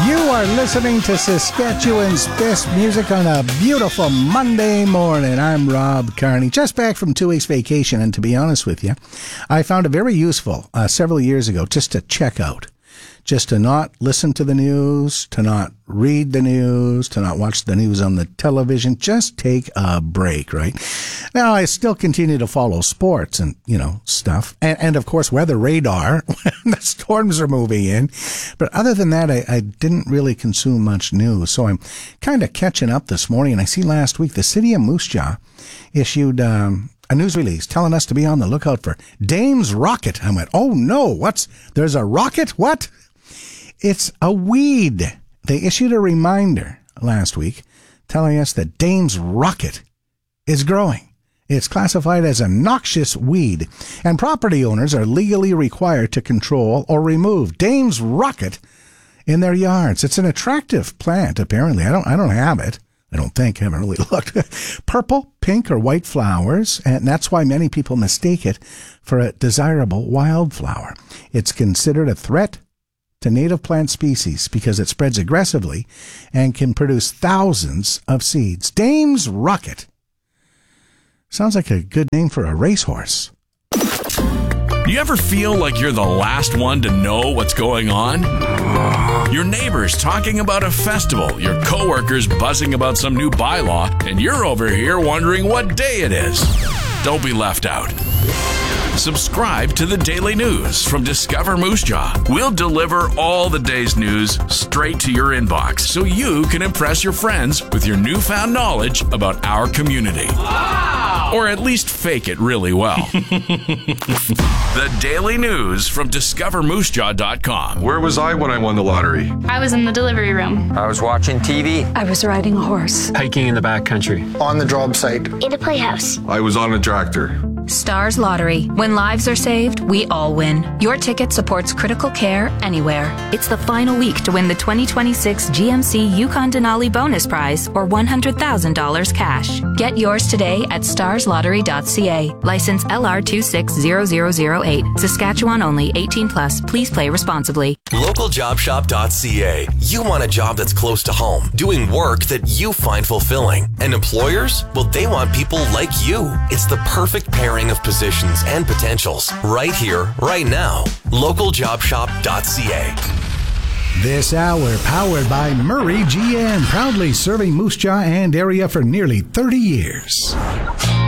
You are listening to Saskatchewan's best music on a beautiful Monday morning. I'm Rob Carney, just back from 2 weeks vacation, and to be honest with you, I found it very useful several years ago just to check out. Just to not listen to the news, to not read the news, to not watch the news on the television. Just take a break, right? Now, I still continue to follow sports and, stuff. And of course, weather radar when the storms are moving in. But other than that, I didn't really consume much news. So I'm kind of catching up this morning. And I see last week the city of Moose Jaw issued a news release telling us to be on the lookout for Dame's rocket. I went, oh no, there's a rocket? What? It's a weed. They issued a reminder last week telling us that Dame's rocket is growing. It's classified as a noxious weed, and property owners are legally required to control or remove Dame's rocket in their yards. It's an attractive plant, apparently. I don't have it. I don't think. I haven't really looked. Purple, pink, or white flowers, and that's why many people mistake it for a desirable wildflower. It's considered a threat to native plant species because it spreads aggressively and can produce thousands of seeds. Dame's rocket. Sounds like a good name for a racehorse. You ever feel like you're the last one to know what's going on? Your neighbors talking about a festival, your coworkers buzzing about some new bylaw, and you're over here wondering what day it is. Don't be left out. Subscribe to the Daily News from Discover Moose Jaw. We'll deliver all the day's news straight to your inbox so you can impress your friends with your newfound knowledge about our community. Wow! Or at least fake it really well. The Daily News from DiscoverMooseJaw.com. Where was I when I won the lottery? I was in the delivery room. I was watching TV. I was riding a horse. Hiking in the backcountry. On the job site. In a playhouse. I was on a tractor. Stars Lottery. When lives are saved, we all win. Your ticket supports critical care anywhere. It's the final week to win the 2026 GMC Yukon Denali bonus prize or $100,000 cash. Get yours today at starslottery.ca. License LR260008. Saskatchewan only. 18 plus. Please play responsibly. LocalJobShop.ca. You want a job that's close to home, doing work that you find fulfilling. And employers? Well, they want people like you. It's the perfect pairing of positions and potentials right here, right now. LocalJobShop.ca. This hour powered by Murray GM, proudly serving Moose Jaw and area for nearly 30 years.